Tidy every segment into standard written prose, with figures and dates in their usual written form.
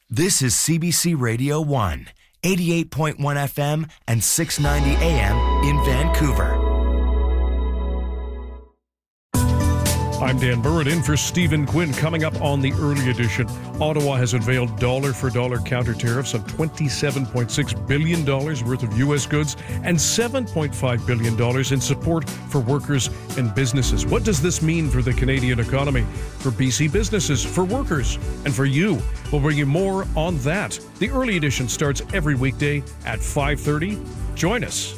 This is CBC Radio 1, 88.1 FM and 690 AM in Vancouver. I'm Dan Burrett in for Stephen Quinn. Coming up on the early edition, Ottawa has unveiled dollar-for-dollar counter tariffs on $27.6 billion worth of U.S. goods and $7.5 billion in support for workers and businesses. What does this mean for the Canadian economy, for BC businesses, for workers, and for you? We'll bring you more on that. The early edition starts every weekday at 5:30. Join us.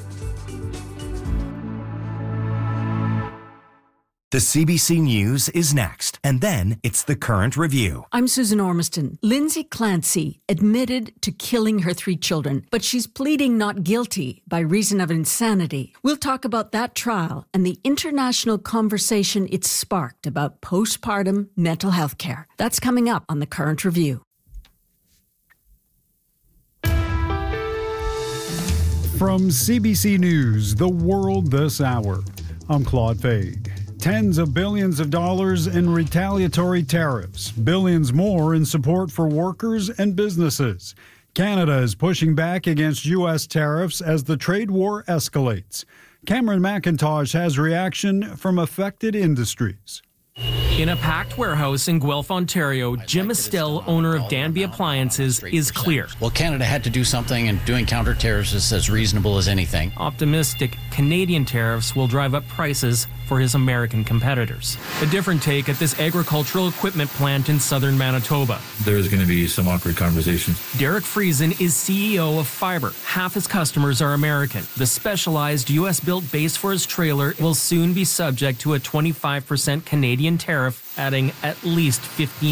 The CBC News is next, and then it's the Current Review. I'm Susan Ormiston. Lindsay Clancy admitted to killing her 3 children, but she's pleading not guilty by reason of insanity. We'll talk about that trial and the international conversation it sparked about postpartum mental health care. That's coming up on the Current Review. From CBC News, The World This Hour, I'm Claude Faig. Tens of billions of dollars in retaliatory tariffs, billions more in support for workers and businesses. Canada is pushing back against U.S. tariffs as the trade war escalates. Cameron McIntosh has reaction from affected industries. In a packed warehouse in Guelph, Ontario, Jim Estelle, owner of Danby Appliances, is clear. Well, Canada had to do something, and doing counter tariffs is as reasonable as anything. Optimistic, Canadian tariffs will drive up prices for his American competitors. A different take at this agricultural equipment plant in southern Manitoba. There's going to be some awkward conversations. Derek Friesen is CEO of Fiber. Half his customers are American. The specialized U.S.-built base for his trailer will soon be subject to a 25% Canadian tariff, adding at least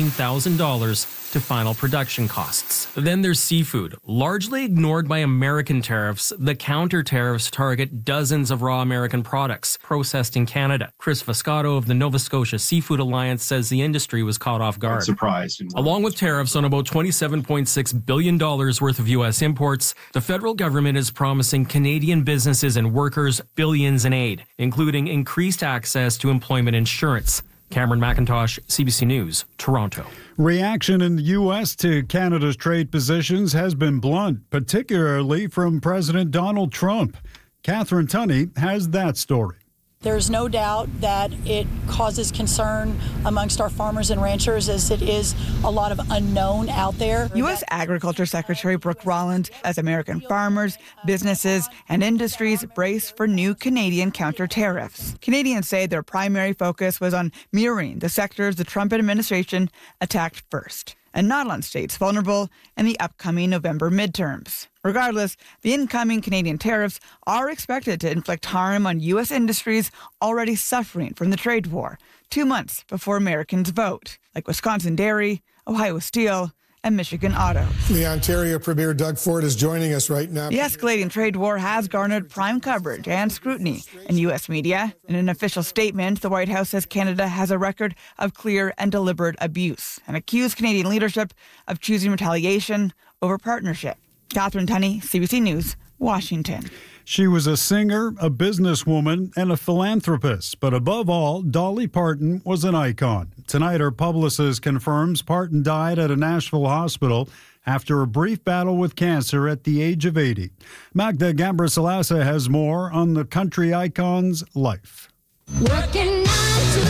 $15,000 to final production costs. Then there's seafood. Largely ignored by American tariffs, the counter tariffs target dozens of raw American products processed in Canada. Chris Vascato of the Nova Scotia Seafood Alliance says the industry was caught off guard. Surprised. Along with tariffs on about $27.6 billion worth of U.S. imports, the federal government is promising Canadian businesses and workers billions in aid, including increased access to employment insurance. Cameron McIntosh, CBC News, Toronto. Reaction in the U.S. to Canada's trade positions has been blunt, particularly from President Donald Trump. Catherine Tunney has that story. There's no doubt that it causes concern amongst our farmers and ranchers, as it is a lot of unknown out there. U.S. Agriculture Secretary Brooke Rollins, as American farmers, businesses, and industries brace for new Canadian counter tariffs. Canadians say their primary focus was on mirroring the sectors the Trump administration attacked first, and not on states vulnerable in the upcoming November midterms. Regardless, the incoming Canadian tariffs are expected to inflict harm on U.S. industries already suffering from the trade war, 2 months before Americans vote, like Wisconsin Dairy, Ohio Steel, and Michigan Auto. The Ontario Premier Doug Ford is joining us right now. The escalating trade war has garnered prime coverage and scrutiny in U.S. media. In an official statement, the White House says Canada has a record of clear and deliberate abuse and accused Canadian leadership of choosing retaliation over partnership. Catherine Tunney, CBC News, Washington. She was a singer, a businesswoman, and a philanthropist. But above all, Dolly Parton was an icon. Tonight, her publicist confirms Parton died at a Nashville hospital after a brief battle with cancer at the age of 80. Magda Gambrasalasa has more on the country icon's life. Working 9 to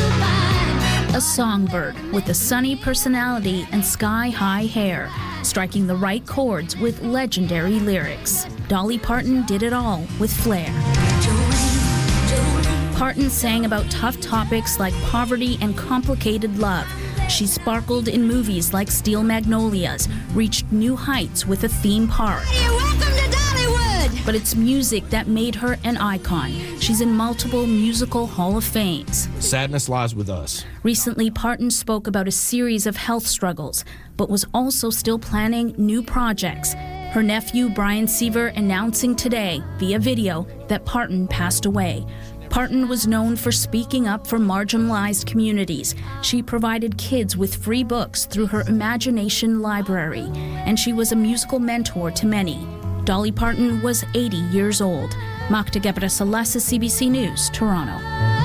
5. A songbird with a sunny personality and sky-high hair, striking the right chords with legendary lyrics. Dolly Parton did it all with flair. Parton sang about tough topics like poverty and complicated love. She sparkled in movies like Steel Magnolias, reached new heights with a theme park. Welcome to Dollywood! But it's music that made her an icon. She's in multiple musical Hall of Fames. Sadness lies with us. Recently, Parton spoke about a series of health struggles, but was also still planning new projects. Her nephew, Brian Seaver, announcing today via video that Parton passed away. Parton was known for speaking up for marginalized communities. She provided kids with free books through her Imagination Library, and she was a musical mentor to many. Dolly Parton was 80 years old. Magda Gambrasalasa, CBC News, Toronto.